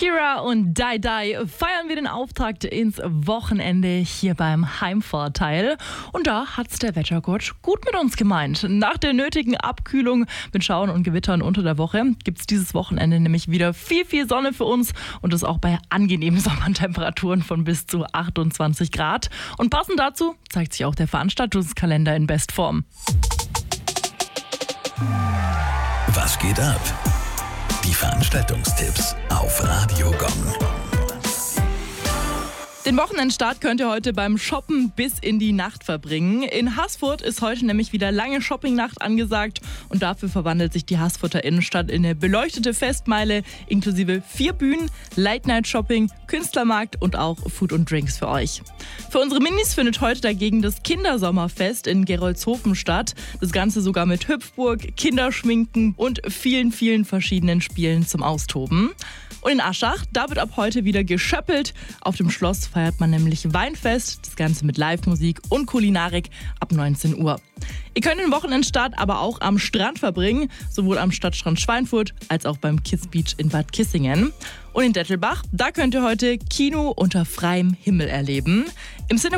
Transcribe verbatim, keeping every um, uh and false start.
Shakira und Die Die feiern wir den Auftakt ins Wochenende hier beim Heimvorteil. Und da hat's der Wettergott gut mit uns gemeint. Nach der nötigen Abkühlung mit Schauern und Gewittern unter der Woche gibt's dieses Wochenende nämlich wieder viel, viel Sonne für uns und das auch bei angenehmen Sommertemperaturen von bis zu achtundzwanzig Grad. Und passend dazu zeigt sich auch der Veranstaltungskalender in Bestform. Was geht ab? Die Veranstaltungstipps auf Radio Gong. Den Wochenendstart könnt ihr heute beim Shoppen bis in die Nacht verbringen. In Haßfurt ist heute nämlich wieder lange Shoppingnacht angesagt und dafür verwandelt sich die Haßfurter Innenstadt in eine beleuchtete Festmeile inklusive vier Bühnen, Late-Night-Shopping, Künstlermarkt und auch Food und Drinks für euch. Für unsere Minis findet heute dagegen das Kindersommerfest in Gerolzhofen statt. Das Ganze sogar mit Hüpfburg, Kinderschminken und vielen, vielen verschiedenen Spielen zum Austoben. Und in Aschach, da wird ab heute wieder geschöppelt. Auf dem Schloss feiert man nämlich Weinfest, das Ganze mit Live-Musik und Kulinarik ab neunzehn Uhr. Ihr könnt den Wochenendstart aber auch am Strand verbringen, sowohl am Stadtstrand Schweinfurt als auch beim Kiss Beach in Bad Kissingen. Und in Dettelbach, da könnt ihr heute Kino unter freiem Himmel erleben. Im Sinne